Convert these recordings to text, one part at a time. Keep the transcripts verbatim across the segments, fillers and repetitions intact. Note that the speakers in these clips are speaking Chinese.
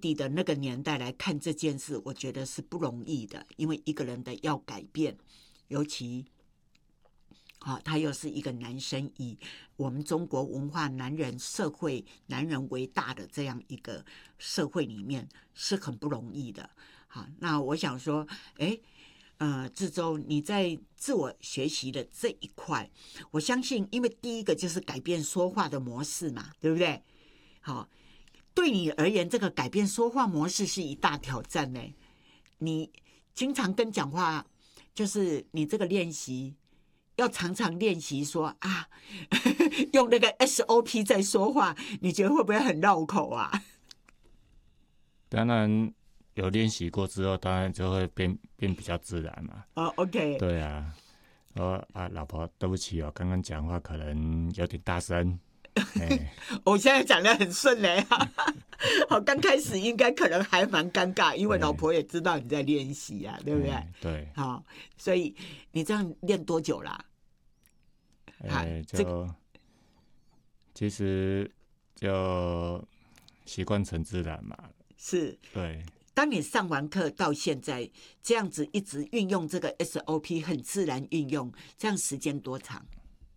弟的那个年代来看这件事，我觉得是不容易的，因为一个人的要改变，尤其好、哦，他又是一个男生，以我们中国文化、男人社会、男人为大的这样一个社会里面，是很不容易的。好，那我想说，哎，呃，志洲，你在自我学习的这一块，我相信，因为第一个就是改变说话的模式嘛，对不对？好，对你而言，这个改变说话模式是一大挑战呢。你经常跟讲话，就是你这个练习。要常常练习说啊，用那个 S O P 在说话，你觉得会不会很绕口啊？ 当然有练习过之后，当然就会变变比较自然嘛。 哦、oh, ，OK， 对啊，说啊，老婆，对不起哦，刚刚讲话可能有点大声。欸、 我现在讲得很顺嘞，好，刚开始应该可能还蛮尴尬，因为老婆也知道你在练习啊，对不对？ 欸、对， 好，所以你这样练多久啦、啊？ 哎，就、这個、其实就习惯成自然嘛。 是， 对。 当你上完课到现在这样子一直运用这个 S O P， 很自然运用，这样时间多长？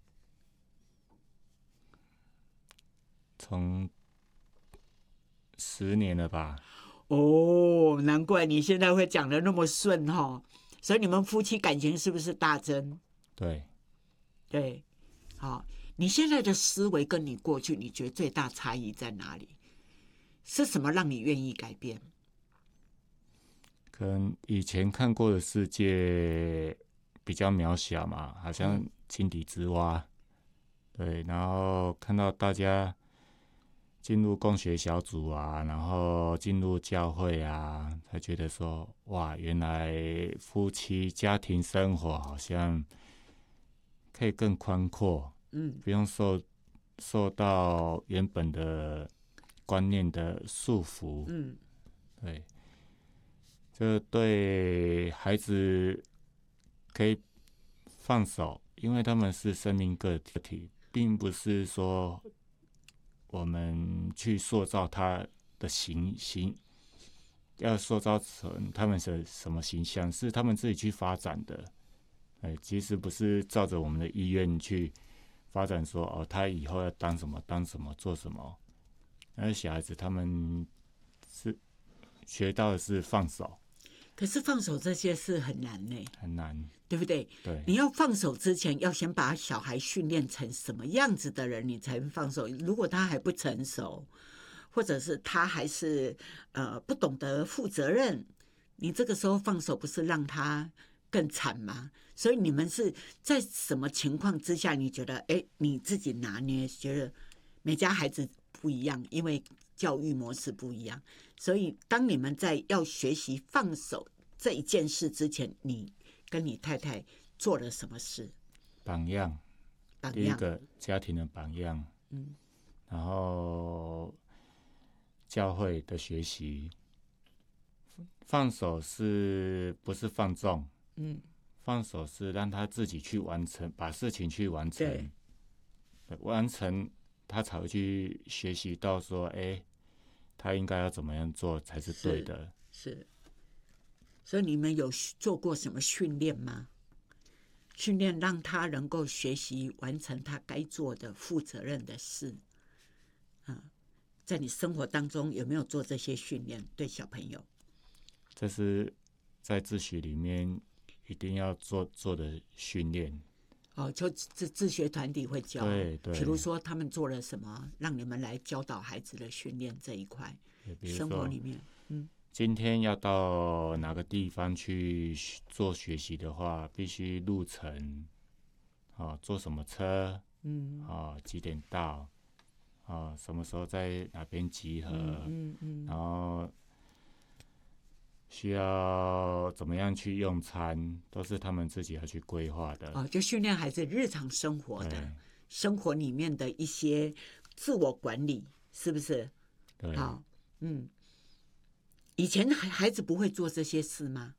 从十年了吧。 哦，难怪你现在会讲得那么顺哈。所以你们夫妻感情是不是大增？ 对， 对，好，你现在的思维跟你过去，你觉得最大差异在哪里？是什么让你愿意改变？ 可能以前看过的世界比较渺小嘛，好像井底之蛙。嗯、对，然后看到大家进入共学小组啊，然后进入教会啊，才觉得说，哇，原来夫妻家庭生活好像可以更宽阔，嗯，不用受受到原本的观念的束缚，嗯，对，这对孩子可以放手，因为他们是生命个体，并不是说我们去塑造他的形形，要塑造成他们的什么形象，是他们自己去发展的。哎，其实不是照着我们的意愿去发展说，哦，他以后要当什么当什么做什么。那小孩子他们是学到的是放手。 可是放手这些事很难呢， 很难， 对不对？ 对， 你要放手之前，要先把小孩训练成什么样子的人，你才能放手。如果他还不成熟，或者是他还是呃不懂得负责任，你这个时候放手，不是让他更惨吗？所以你们是在什么情况之下，你觉得哎，你自己拿捏，觉得每家孩子不一样，因为教育模式不一样，所以当你们在要学习放手这一件事之前，你跟你太太做了什么事？ 榜样， 榜样， 第一个家庭的榜样， 嗯， 然后教会的学习，放手是不是放纵？嗯，放手是让他自己去完成，把事情去完成，对，完成他才会去学习到说，哎，他应该要怎么样做才是对的。 是，是，所以你们有做过什么训练吗？训练让他能够学习完成他该做的负责任的事。嗯，在你生活当中有没有做这些训练？对小朋友， 这是在自学里面一定要做做的训练。 哦，就自自学团体会教， 对对， 比如说他们做了什么，让你们来教导孩子的训练这一块，生活里面，嗯， 今天要到哪个地方去做学习的话，必须路程，啊，坐什么车，嗯，啊，几点到，啊，什么时候在哪边集合，嗯 嗯, 嗯，然后需要怎么样去用餐，都是他们自己要去规划的。 哦，就训练孩子日常生活的生活里面的一些自我管理，是不是？ 对， 好，嗯，以前孩子不会做这些事吗？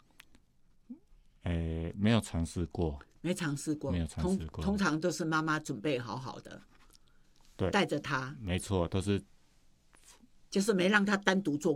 诶，没有尝试过， 没尝试过， 没有尝试过。 通, 通常都是妈妈准备好好的， 对， 带着他， 没错，都是。 就是没让他单独做